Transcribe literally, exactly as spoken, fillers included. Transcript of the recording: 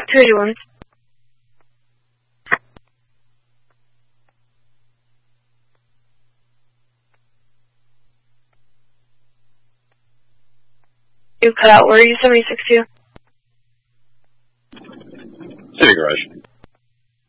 two eighty-one. You cut out. Where are you seventy-six to? City Garage.